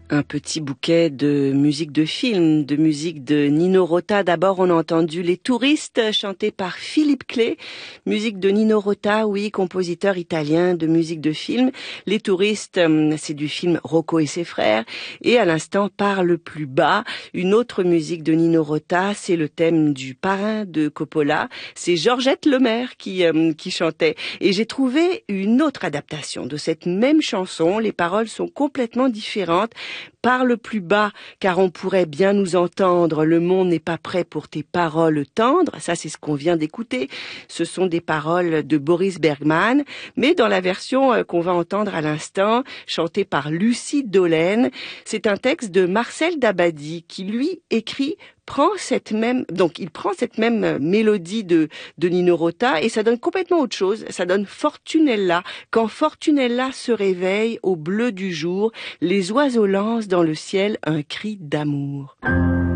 Un petit bouquet de musique de film, de musique de Nino Rota. D'abord, on a entendu Les Touristes, chantés par Philippe Clay. Musique de Nino Rota, oui, compositeur italien de musique de film. Les Touristes, c'est du film Rocco et ses frères. Et à l'instant, Par le plus bas, une autre musique de Nino Rota, c'est le thème du Parrain de Coppola. C'est Georgette Lemaire qui chantait. Et j'ai trouvé une autre adaptation de cette même chanson. Les paroles sont complètement différentes. Parle plus bas, car on pourrait bien nous entendre. Le monde n'est pas prêt pour tes paroles tendres. Ça, c'est ce qu'on vient d'écouter. Ce sont des paroles de Boris Bergman, mais dans la version qu'on va entendre à l'instant, chantée par Lucie Dollen, c'est un texte de Marcel Dabadi qui, lui, écrit il prend cette même mélodie de Nino Rota et ça donne complètement autre chose. Ça donne Fortunella. Quand Fortunella se réveille au bleu du jour, les oiseaux lancent dans le ciel un cri d'amour.